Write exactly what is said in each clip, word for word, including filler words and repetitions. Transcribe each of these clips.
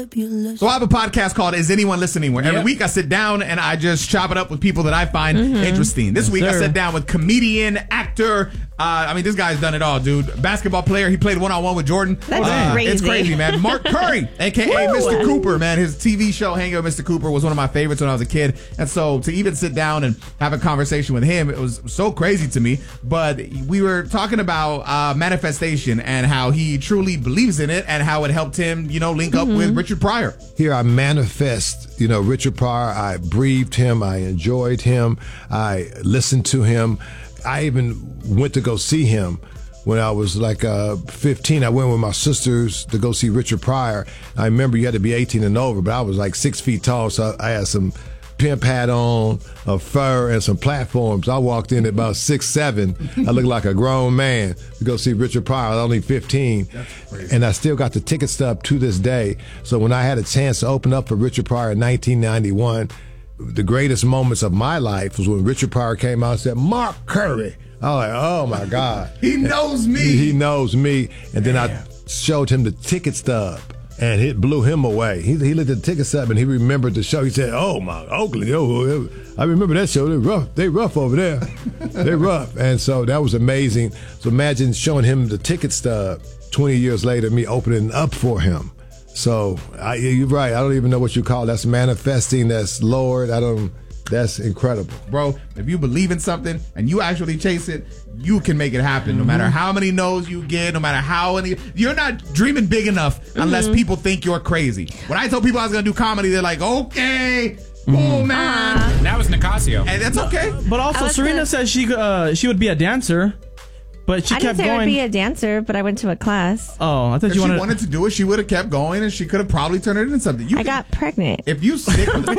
So I have a podcast called Is Anyone Listening? Where every Yep. week I sit down and I just chop it up with people that I find Mm-hmm. interesting. This Yes, week I sir. sat down with comedian, actor. Uh, I mean, this guy's done it all, dude. Basketball player. He played one-on-one with Jordan. That's Uh, crazy. It's crazy, man. Mark Curry, a k a. Mister Cooper, man. His T V show, Hanging with Mister Cooper, was one of my favorites when I was a kid. And so to even sit down and have a conversation with him, it was so crazy to me. But we were talking about uh, manifestation and how he truly believes in it and how it helped him, you know, link up with Richard Pryor. Here I manifest, you know, Richard Pryor. I breathed him. I enjoyed him. I listened to him. I even went to go see him when I was like uh, fifteen. I went with my sisters to go see Richard Pryor. I remember you had to be eighteen and over, but I was like six feet tall, so I had some pimp hat on, a fur, and some platforms. I walked in at about six, seven. I looked like a grown man to go see Richard Pryor. I was only fifteen. And I still got the ticket stub to this day. So when I had a chance to open up for Richard Pryor in nineteen ninety-one, the greatest moments of my life was when Richard Pryor came out and said, Mark Curry. I was like, oh my God. He knows me. He, he knows me. And then I showed him the ticket stub. And it blew him away. He, he looked at the ticket stub and he remembered the show. He said, "Oh my, Oakland! Oh, I remember that show. They rough. They rough over there. They rough." And so that was amazing. So imagine showing him the ticket stub twenty years later, me opening up for him. So I, you're right. I don't even know what you call it. That's manifesting. That's Lord. I don't. That's incredible. Bro, if you believe in something and you actually chase it, you can make it happen. No matter how many no's you get, no matter how many, you're not dreaming big enough unless people think you're crazy. When I told people I was going to do comedy, they're like, okay, oh man. That was Nicasio. And that's okay. But also, was Serena gonna- says she uh, she would be a dancer, but she I didn't kept say I would going. be a dancer, but I went to a class. oh, I thought If you she wanted. wanted to do it, she would have kept going and she could have probably turned it into something. You I can- got pregnant. If you stick with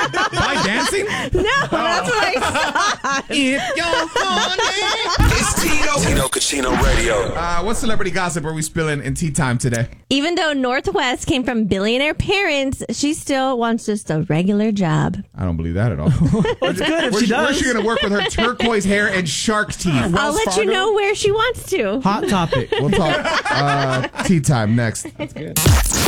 by dancing, No, that's what I saw. if you're funny. It's Tito. Tito Cucino Radio. Uh, what celebrity gossip are we spilling in tea time today? Even though Northwest came from billionaire parents, she still wants just a regular job. I don't believe that at all. Well, it's good if Where's she does. Where's she going to work with her turquoise hair and shark teeth? I'll let you know where she wants to. Hot topic. We'll talk uh, tea time next. That's good.